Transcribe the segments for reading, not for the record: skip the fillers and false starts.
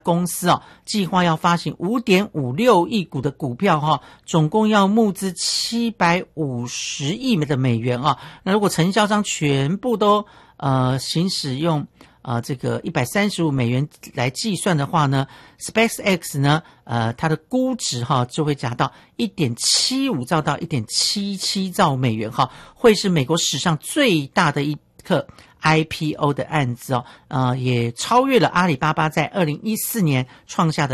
公司计划要发行 5.56 亿股的股票总共要募资750亿的美元那如果承销商全部都行使用这个135美元来计算的话呢 SpaceX 呢它的估值就会达到 1.75 兆到 1.77 兆美元会是美国史上最大的一个IPO 的案子也超越了阿里巴巴在2014年创下的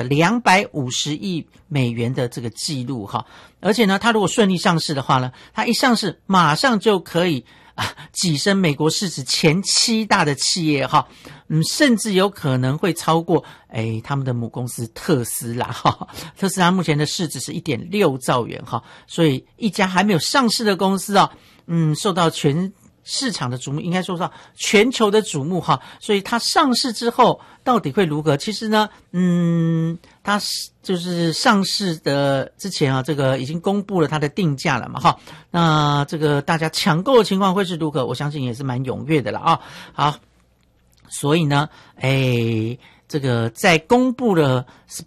250亿美元的这个记录而且呢，它如果顺利上市的话呢，它一上市马上就可以跻身美国市值前7大的企业甚至有可能会超过他们的母公司特斯拉特斯拉目前的市值是 1.6 兆元所以一家还没有上市的公司受到全市场的瞩目，应该说到全球的瞩目所以它上市之后到底会如何？其实呢，它就是上市的之前这个已经公布了它的定价了嘛那这个大家抢购的情况会是如何？我相信也是蛮踊跃的了好，所以呢，这个在公布了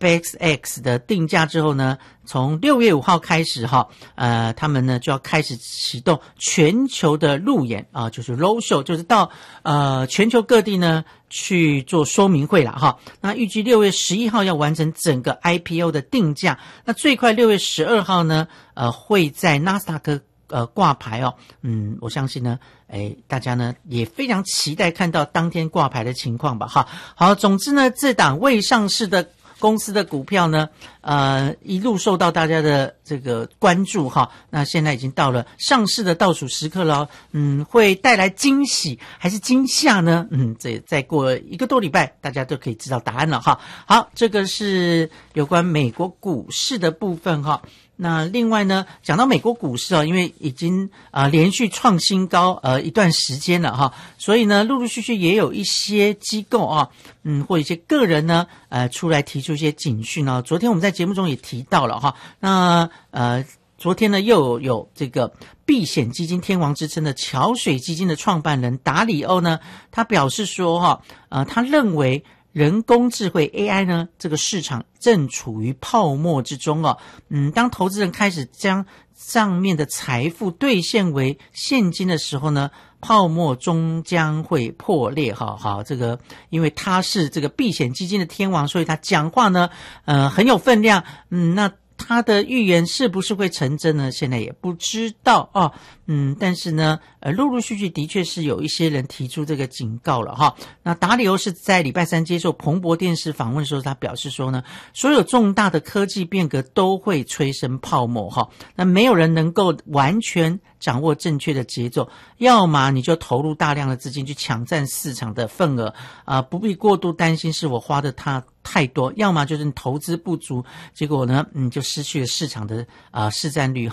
SpaceX 的定价之后呢，从6月5号开始他们呢就要开始启动全球的路演就是 road show， 就是到全球各地呢去做说明会啦那预计6月11号要完成整个 IPO 的定价，那最快6月12号呢会在纳斯达克挂牌我相信呢大家呢也非常期待看到当天挂牌的情况吧好，总之呢这档未上市的公司的股票呢一路受到大家的这个关注那现在已经到了上市的倒数时刻了会带来惊喜还是惊吓呢这再过1个多礼拜大家都可以知道答案了好，这个是有关美国股市的部分那另外呢，讲到美国股市因为已经连续创新高一段时间了所以呢陆陆续续也有一些机构或一些个人呢出来提出一些警讯昨天我们在节目中也提到了那昨天呢又有这个避险基金天王之称的桥水基金的创办人达里欧呢，他表示说他认为人工智慧 AI 呢，这个市场正处于泡沫之中当投资人开始将上面的财富兑现为现金的时候呢，泡沫终将会破裂好，这个因为他是这个避险基金的天王，所以他讲话呢很有分量那他的预言是不是会成真呢？现在也不知道但是呢陆陆续续的确是有一些人提出这个警告了那达里欧是在礼拜三接受彭博电视访问的时候，他表示说呢，所有重大的科技变革都会催生泡沫那没有人能够完全掌握正确的节奏，要么你就投入大量的资金去抢占市场的份额不必过度担心是我花的太多，要么就是你投资不足，结果呢你就失去了市场的市占率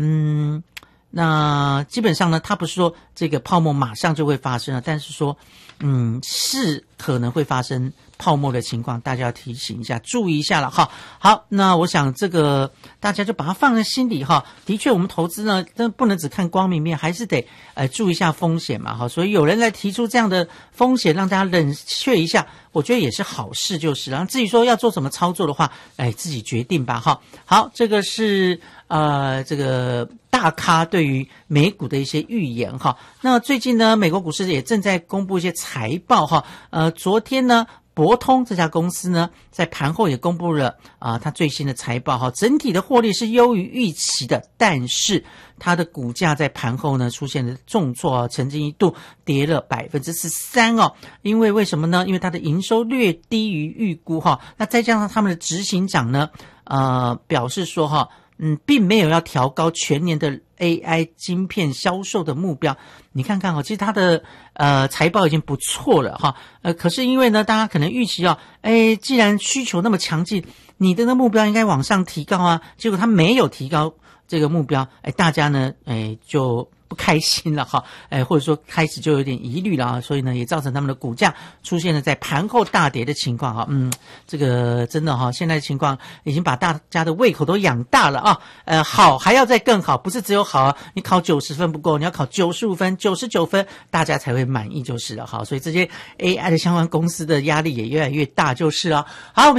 那基本上呢，他不是说这个泡沫马上就会发生了，但是说是可能会发生泡沫的情况，大家要提醒一下，注意一下了好，那我想这个大家就把它放在心里的确我们投资呢真的不能只看光明面，还是得注意一下风险嘛所以有人来提出这样的风险让大家冷却一下，我觉得也是好事就是然后至于说要做什么操作的话自己决定吧好，这个是这个大咖对于美股的一些预言那最近呢美国股市也正在公布一些财报昨天呢博通这家公司呢在盘后也公布了它最新的财报整体的获利是优于预期的，但是它的股价在盘后呢出现了重挫曾经一度跌了 13% 因为为什么呢？因为它的营收略低于预估那再加上他们的执行长呢表示说并没有要调高全年的 AI 晶片销售的目标。你看看其实它的财报已经不错了可是因为呢大家可能预期既然需求那么强劲，你的目标应该往上提高结果它没有提高这个目标，大家呢，就不开心了哈，或者说开始就有点疑虑了啊，所以呢，也造成他们的股价出现了在盘后大跌的情况哈。这个真的哈，现在的情况已经把大家的胃口都养大了啊。好还要再更好，不是只有好啊，你考90分不够，你要考95分、99分，大家才会满意就是了哈。所以这些 AI 的相关公司的压力也越来越大就是了。好。